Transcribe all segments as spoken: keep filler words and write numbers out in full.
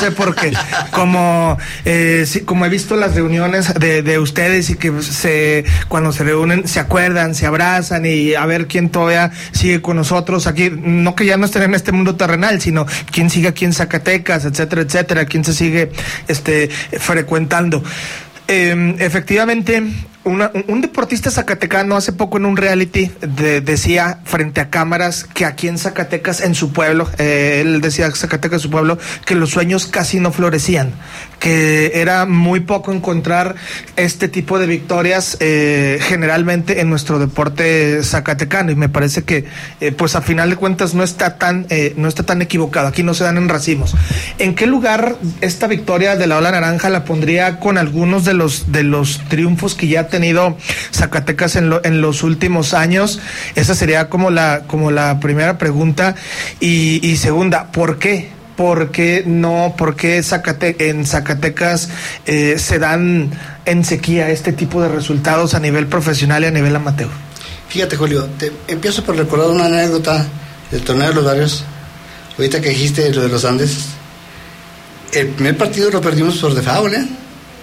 sé por qué. Como, eh, sí, como he visto las reuniones de, de ustedes y que se cuando se reúnen se acuerdan, se abrazan y a ver quién todavía sigue con nosotros aquí. No que ya no estén en este mundo terrenal, sino quién sigue aquí en Zacatecas, etcétera, etcétera, quién se sigue este, frecuentando. Eh, efectivamente, una, un deportista zacatecano hace poco en un reality de, decía frente a cámaras que aquí en Zacatecas, en su pueblo, eh, él decía Zacatecas, su pueblo, que los sueños casi no florecían, que era muy poco encontrar este tipo de victorias eh, generalmente en nuestro deporte zacatecano, y me parece que eh, pues a final de cuentas no está tan eh, no está tan equivocado. Aquí no se dan en racimos. ¿En qué lugar esta victoria de la Ola Naranja la pondría con algunos de los de los triunfos que ya ha tenido Zacatecas en, lo, en los últimos años? Esa sería como la como la primera pregunta. Y, y segunda, ¿por qué? ¿Por qué no? ¿Por qué Zacate, en Zacatecas eh, se dan en sequía este tipo de resultados a nivel profesional y a nivel amateur? Fíjate, Julio, te empiezo por recordar una anécdota del torneo de los barrios. Ahorita que dijiste lo de los Andes, el primer partido lo perdimos por default, ¿eh?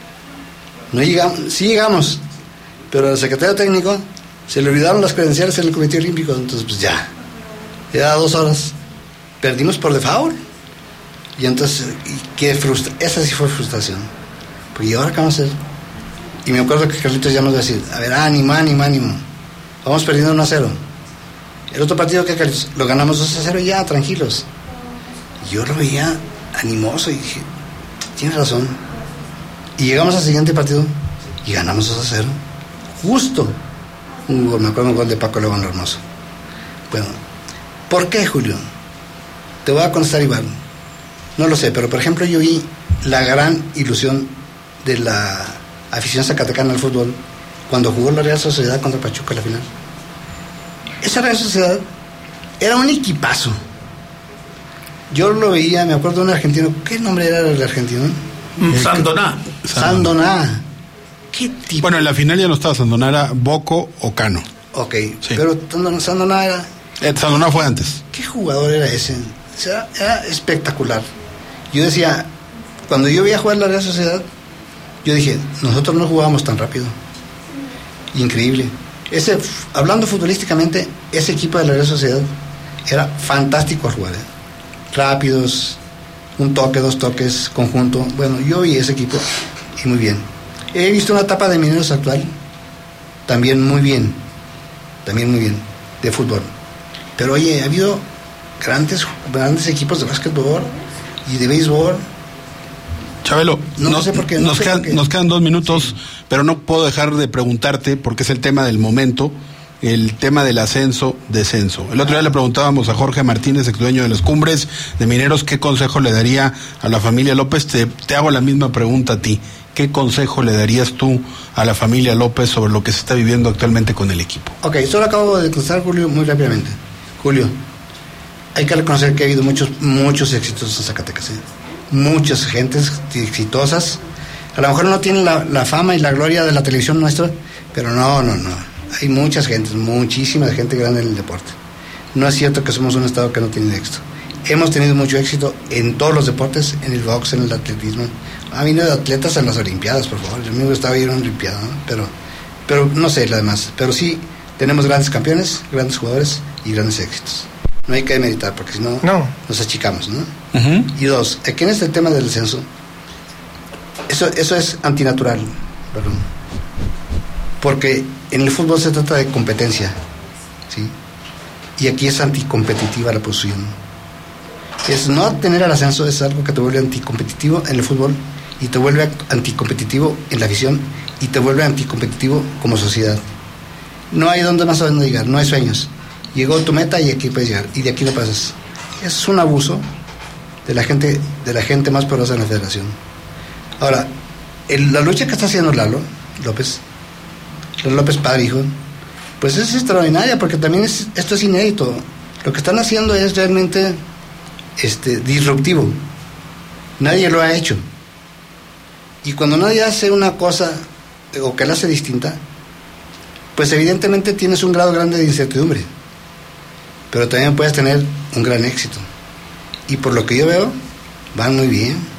No llegamos, sí llegamos, pero al secretario técnico se le olvidaron las credenciales en el Comité Olímpico, entonces pues ya, ya dos horas, perdimos por default. Y entonces, qué frustra, esa sí fue frustración. Pues, ¿y ahora qué vamos a hacer? Y me acuerdo que Carlitos ya nos decía, a ver, ánimo, ánimo, ánimo. Vamos perdiendo uno a cero. El otro partido que Carlitos, lo ganamos dos a cero ya, tranquilos. Y yo lo veía animoso y dije, tienes razón. Y llegamos al siguiente partido y ganamos dos a cero. Justo. Un gol, me acuerdo un gol de Paco León Hermoso. Bueno, ¿por qué, Julio? Te voy a contestar igual. No lo sé, pero por ejemplo yo vi la gran ilusión de la afición zacatecana al fútbol cuando jugó la Real Sociedad contra Pachuca en la final. Esa Real Sociedad era un equipazo. Yo lo veía, me acuerdo de un argentino, ¿qué nombre era el argentino? Sandoná. Sandoná. ¿Qué tipo? Bueno, en la final ya no estaba Sandoná, era Boco o Cano. Ok, sí. Pero Sandoná era... Eh, Sandoná fue antes. ¿Qué jugador era ese? O sea, era espectacular. Yo decía, cuando yo veía jugar la Real Sociedad, yo dije, nosotros no jugábamos tan rápido. Increíble. Ese, hablando futbolísticamente, ese equipo de la Real Sociedad era fantástico a jugar, ¿eh? Rápidos, un toque, dos toques, conjunto. Bueno, yo vi ese equipo y muy bien. He visto una etapa de Mineros actual, también muy bien, también muy bien, de fútbol. Pero oye, ha habido grandes, grandes equipos de básquetbol y de béisbol. Chabelo, no, no sé por qué, no nos, sé quedan, por qué. nos quedan dos minutos, sí. Pero no puedo dejar de preguntarte, porque es el tema del momento, el tema del ascenso, descenso. El otro día le preguntábamos a Jorge Martínez, ex dueño de las Cumbres de Mineros, qué consejo le daría a la familia López. Te, te hago la misma pregunta a ti. ¿Qué consejo le darías tú a la familia López sobre lo que se está viviendo actualmente con el equipo? Ok, solo acabo de contestar, Julio, muy rápidamente. Julio, hay que reconocer que ha habido muchos, muchos éxitos en Zacatecas, ¿eh? Muchas gentes exitosas. A lo mejor no tienen la, la fama y la gloria de la televisión nuestra, pero no, no, no. Hay muchas gentes, muchísima gente grande en el deporte. No es cierto que somos un estado que no tiene éxito. Hemos tenido mucho éxito en todos los deportes, en el box, en el atletismo. Ha venido atletas en las Olimpiadas, por favor. Yo me gustaba ir a una Olimpiada, ¿no? Pero, pero no sé, lo demás. Pero sí, tenemos grandes campeones, grandes jugadores y grandes éxitos. No hay que meditar, porque si no, no, nos achicamos, ¿no? Uh-huh. Y dos, aquí en este tema del descenso, eso, eso es antinatural, perdón. Porque en el fútbol se trata de competencia, ¿sí? Y aquí es anticompetitiva la posición. Es no tener al ascenso, es algo que te vuelve anticompetitivo en el fútbol y te vuelve anticompetitivo en la afición y te vuelve anticompetitivo como sociedad. No hay donde más a dónde llegar, no hay sueños. Llegó tu meta y aquí puedes llegar, y de aquí no pasas. Es un abuso de la gente, de la gente más poderosa en la federación. Ahora, el, la lucha que está haciendo Lalo López, Lalo López padre, hijo, pues es extraordinaria, porque también es, esto es inédito. Lo que están haciendo es realmente este, disruptivo. Nadie lo ha hecho. Y cuando nadie hace una cosa, o que la hace distinta, pues evidentemente tienes un grado grande de incertidumbre, pero también puedes tener un gran éxito. Y por lo que yo veo, van muy bien.